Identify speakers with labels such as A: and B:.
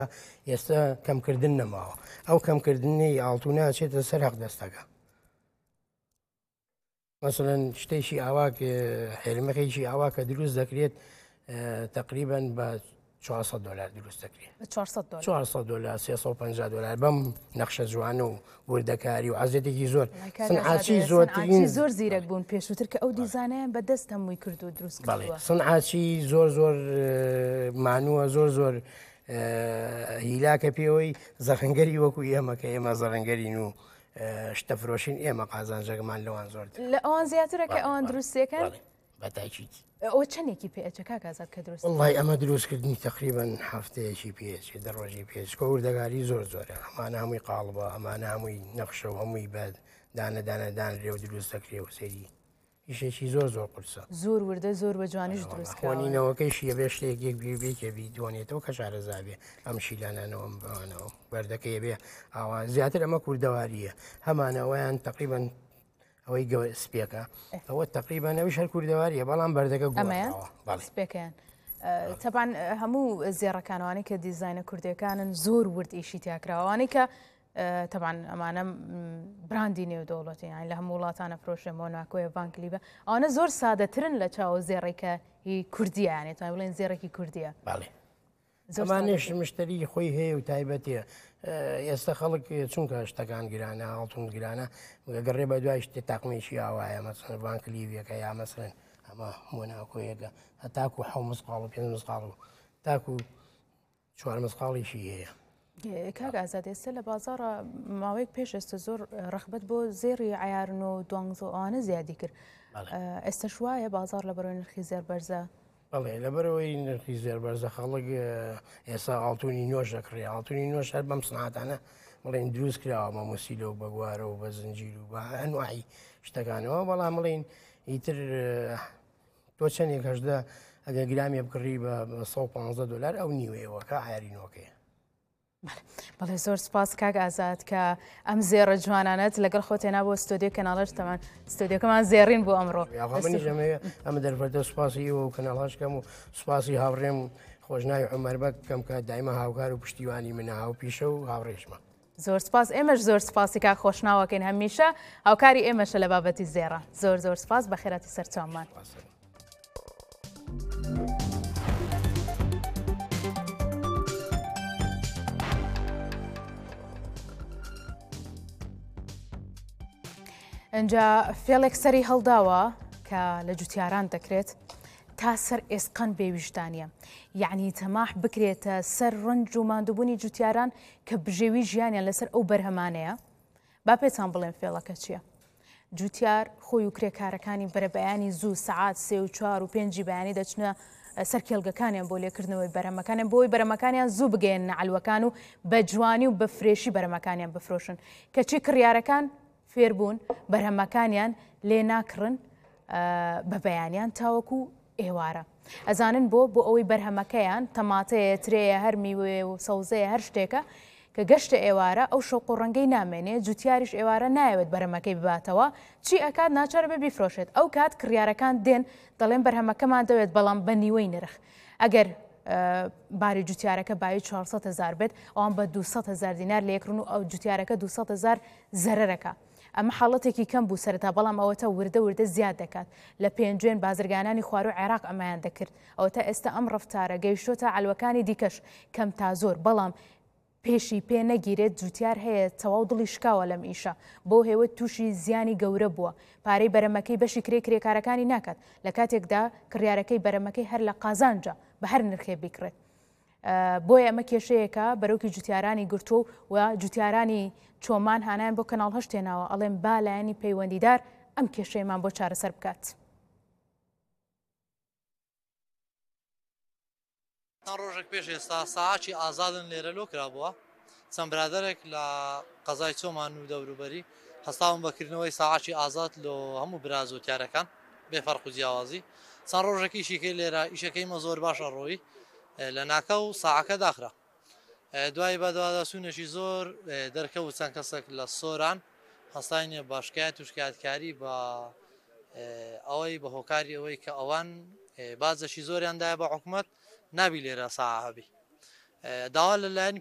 A: ئێستا کەمکردن نەماوە ئەو کەمکردنی ئاڵتونە چێتە سەر حەق دەستەکە مثلەن شتێکی ئاواک هێلمەخێکی ئاوا کە دروست دەکرێت تقریبان بە $400 دروست دەکرێت $400 $350 بەم نەخشە جوانە و وردەکاری و عەزێتێکی زۆر سنعاچی
B: زۆر زیرەک بوون پێشووتر کە ئەو دیزانیان بەدەست هەمووی کرد و دروست
A: بەڵێ سنعاچی زۆر مانووە زۆر هیلاکە پێوەی زەخەنگەری وەکو ئێمە کە ئێمە زەڕەنگەرین و شتە فرۆشین ئێمە قازانجەکەمان لەوان زۆر
B: لە ئەوان زیاترە کە ئەوان دروستەکەن
A: بەتاکیت
B: ئەوە چەندێکی پێچە کاکازات کە دروست
A: وڵی ئەمە دروستکردنی تقریبان هەفتەیەکی پێچ دەڕۆژی پێچ کە وردەگاری زۆرە ئەمانە هەمووی قاڵبە ئەمانە هەمووی نەخشە و هەمووی بەد دانەدانەدان لێو دروست دەکرێ و سەری ئیشێکی زۆر قورسە
B: زۆر وردە زۆر بە جوانیش
A: دروستکەوانینەوەکەی شیە بێ شتێک بێکێبی دوانێتەوە کە شارەزابێ ئەم شیلانانەوە بوانەوە بەردەکەی بێ ئاوا زیاتر ئەمە کوردەواریە هەمانەوەیان تقریبان ئەوەی گەوە سپێکە ئەوە تقریبان ئەوی هەر کوردەواریە بەڵام بەردەکە
B: سپێکیان تەبان هەموو زێڕەکانوانی کە دیزاینە کوردەکانن زۆر ورد ئیشی تیاکراوانی کە طبعا ئەمانە براندی نێودەوڵەتی یان لە هەموو وڵاتانە فرۆشەمەوە ناکۆیە بانکلیبە ئەوانە زۆر سادەترن لە چاوە زێڕێکە هی کوردیە یانێت بڵێن زێڕێکی کوردیە
A: زمانێش مشتری خۆی هەیە و تایبەتێ ئێستا خەڵک چونکە شتەکان گرانە هەڵتون گرانە گەڕێ بە دوای شتێ تاقمێکی ئاوایە مەسەن بانکلیڤەکە یا مەسەن ئەمە مۆناکۆیەکە هەتاکو حەو مسقاڵ و پێنج مسقاڵ و تاکو چوار مسقاڵیشی هەیە
B: کاک ئازاد ئێستا لە بازاڕە ماوەیەک پێش ئێستا زۆر ڕەخبەت بۆ زێڕی عیارن و دوانزۆوانە زیادی کرد ئێستا شوایە بازار لە بەرەوەی نرخی زێر بەرزە
A: بەڵێ لەبەرەوەی نرخی زێر بەرزە خەڵک ئێستا ئاڵتونی نۆش دەکڕێ ئاڵتونی نۆش هەر بەم سنعاتانە بڵێن دروست کراوە مەموسیلە و بەگوارە و بە زنجیر و بە هەنوعی شتەکانەوە بەڵام بڵێن ئیتر تۆ چەندێک هەشدا ئەگە گرامێ بکڕی بە $150 ئەو نیوەیەوە کە عیارینەوەکەیە
B: بەڵێ زۆر سپاس کاک ئازاد کە ئەم زێڕە جوانانەت لەگەڵ خۆ تێنا بۆ ستۆدیۆ کەناڵەشتەمان ستۆدیۆکەمان زێڕین بۆ ئەمڕۆ
A: ئەمە دەرفەتە سوپاسی و کەناڵاشکەم و سوپاسی هاوڕێم خۆشناوی عومەر بەک کەم کە دایمە هاوکار و پشتیوانی منە هاو پیشە و هاوڕێشمە
B: زۆر سپاس ئێمەش زۆر سپاسی کا خۆشناوەکەین هەمیشە هاوکاری ئێمەشە لە بابەتی زێڕە زۆر سپاس بە خێراتی سەرچاومان. ئەنجا فێڵێک سەری هەڵداوە کە لە جوتیاران دەکرێت تا سەر ئێسقان بێویژدانیە یعنی تەماح بکرێتە سەر ڕنج و ماندووبوونی جوتیاران کە بژێوی ژیانیان لەسەر ئەو بەرهەمانەیە با پێتان بڵێن فێڵەکە چییە؟ جوتیار خۆی و کرێکارەکانی بەرەبەیانی زوو سەعات 3 و 4 و 5 بەیانی دەچنە سەر کێڵگەکانیان بۆ لێکردنەوەی بەرەمەکانیان بۆی بەرەمەکانیان زوو بگەێن نەعەلوەکان و بە جوانی و بە فرێشی بەرەمەکانیان بفرۆشن کەچی کڕیارەکان فێربوون بەرهەمەکانیان لێ ناکڕن بە بەیانیان تاوەکو ئێوارە ئەزانن بۆ ئەوەی بەرهەمەکەیان تەماتەیە ترەیە هەر میوێ و سەوزەیە هەر شتێکە کە گەشتە ئێوارە ئەو شەوق و ڕەنگەی نامێنێ جوتیاریش ئێوارە نایەوێت بەرهەمەکەی بباتەوە چی ئەکات ناچارە بێ بیفرۆشێت ئەو کات کڕیارەکان دێن دەڵێن بەرهەمەکەمان دەوێت بەڵام بە نیوەی نرخ ئەگەر باری جوتیارەکە بای 400,000 بێت ئەوان بە 200,000 دینار لێکڕن و ئەو جوتیارەکە 200,000 زەرەرەکە ئەمە حاڵەتێکی کەم بوو سەرەتا بەڵام ئەوەتە وردە زیاد دەکات لە پێنجێن بازرگانانی خوار و عێراق ئەمایان دەکرد ئەوەتە ئێستا ئەم ڕەفتارە گەیشتۆتە عەلوەکانی دیکەش کەم تا زۆر بەڵام پێشی پێ نەگیرێت جوتیار هەیە تەواو دڵی شکاوە لەم ئیشە بۆ هێوە تووشی زیانی گەورە بووە پارەی بەرەمەکەی بەشی کرێکارەکانی ناکات لە کاتێکدا کڕیارەکەی بەرەمەکەی هەر لە قازانجا بە هەر نرخێ بیکڕێت بۆیە ئەمە کێشەیەکە بەرەوکی جوتیارانی گرتو و جوتیارانی چۆمان هانایان بۆ کەناڵ هەشتێناوە ئەڵێن با لایەنی پەیوەندیدار ئەم کێشەیەمان بۆ چارەسەر بکات.
C: ڕۆژێک پێش ئێستا ساعاتی ئازادن لێرە لۆ کرابووە چەند برادێک لە قەزای چۆمان و دەوروبەری هەستاون بەکردنەوەی ساعاتی ئازاد لە هەموو برازۆتیارەکان بێفەرق و جیاوازی چەند ڕۆژێکی ئیشەکەی لێرە ئیشەکەیمە زۆر باشە ڕۆی لە ناکە و ساعەکە داخرا دوای بەدوادەسوونەشی زۆر دەرکەوت چەند کەسێک لە سۆران هەستاینە باشکایەت و شکایەتکاری بە ئەوەی بە هۆکاری ئەوەی کە ئەوان بازەشی زۆریاندایە بە حکوومەت نابی لێرە ساعە هەبی داوا لەلایەن